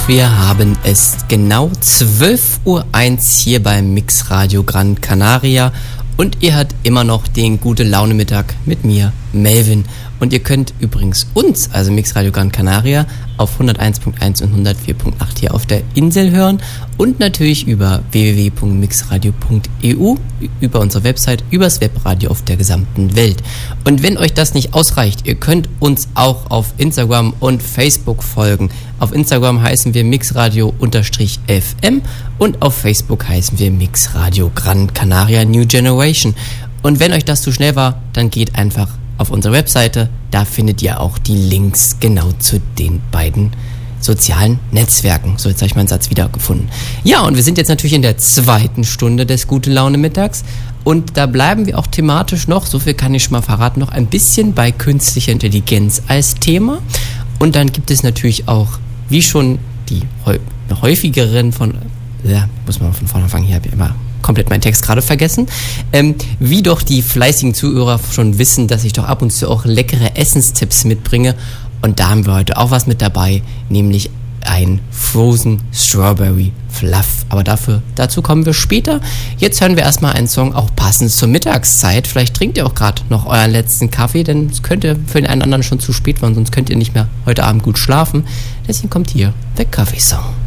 wir haben es genau 12.01 Uhr hier beim Mix Radio Gran Canaria und ihr hört immer noch den Gute-Laune-Mittag mit mir, Melvin. Und ihr könnt übrigens uns, also Mix Radio Gran Canaria, auf 101.1 und 104.8 hier auf der Insel hören und natürlich über www.mixradio.eu, über unsere Website, übers Webradio auf der gesamten Welt. Und wenn euch das nicht ausreicht, ihr könnt uns auch auf Instagram und Facebook folgen. Auf Instagram heißen wir mixradio_fm und auf Facebook heißen wir Mixradio Gran Canaria New Generation. Und wenn euch das zu schnell war, dann geht einfach auf unserer Webseite, da findet ihr auch die Links genau zu den beiden sozialen Netzwerken. So, jetzt habe ich meinen Satz wiedergefunden. Ja, und wir sind jetzt natürlich in der zweiten Stunde des Gute-Laune-Mittags und da bleiben wir auch thematisch noch, so viel kann ich schon mal verraten, noch ein bisschen bei künstlicher Intelligenz als Thema. Und dann gibt es natürlich auch, wie schon die häufigeren muss man von vorne anfangen, hier habe ich immer komplett meinen Text gerade vergessen. Wie doch die fleißigen Zuhörer schon wissen, dass ich doch ab und zu auch leckere Essenstipps mitbringe. Und da haben wir heute auch was mit dabei, nämlich ein Frozen Strawberry Fluff. Aber dazu kommen wir später. Jetzt hören wir erstmal einen Song, auch passend zur Mittagszeit. Vielleicht trinkt ihr auch gerade noch euren letzten Kaffee, denn es könnte für den einen oder anderen schon zu spät werden, sonst könnt ihr nicht mehr heute Abend gut schlafen. Deswegen kommt hier der Kaffeesong.